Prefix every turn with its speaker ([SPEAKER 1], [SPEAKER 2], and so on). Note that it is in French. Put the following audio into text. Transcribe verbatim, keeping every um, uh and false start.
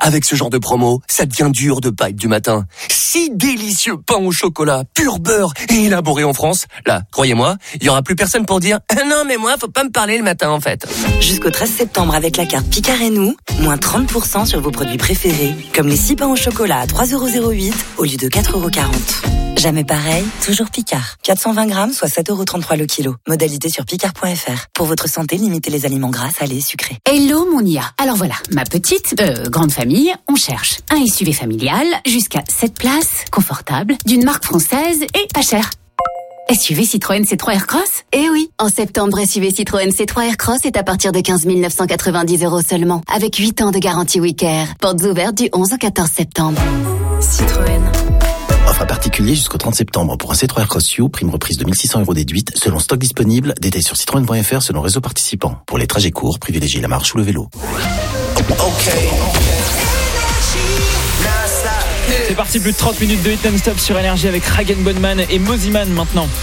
[SPEAKER 1] Avec ce genre de promo, ça devient dur de pas être du matin. Si délicieux pain au chocolat, pur beurre et élaboré en France. Là, croyez-moi, il y aura plus personne pour dire ah non mais moi faut pas me parler le matin en fait.
[SPEAKER 2] Jusqu'au treize septembre avec la carte Picard et nous, moins trente pour cent sur vos produits préférés, comme les six pains au chocolat à trois euros zéro huit au lieu de quatre euros quarante. Jamais pareil, toujours Picard. quatre cent vingt grammes, soit sept euros trente-trois le kilo. Modalité sur picard point f r. Pour votre santé, limitez les aliments gras, salés, sucrés.
[SPEAKER 3] Hello mon I A. Alors voilà, ma petite, euh, grande famille, on cherche un S U V familial jusqu'à sept places, confortable, d'une marque française et pas cher. S U V Citroën C trois Aircross ?
[SPEAKER 4] Eh oui, en septembre, S U V Citroën C trois Aircross est à partir de quinze mille neuf cent quatre-vingt-dix euros seulement, avec huit ans de garantie Wicker. Portes ouvertes du onze au quatorze septembre.
[SPEAKER 2] Citroën.
[SPEAKER 5] Offre à particulier jusqu'au trente septembre pour un C trois Aircross U, prime reprise de mille six cents euros déduite, selon stock disponible, détail sur citroën point f r selon réseau participant. Pour les trajets courts, privilégiez la marche ou le vélo.
[SPEAKER 6] Okay.
[SPEAKER 7] C'est parti, plus de trente minutes de hit non-stop sur Énergie avec Ragen Bonman et Moziman maintenant.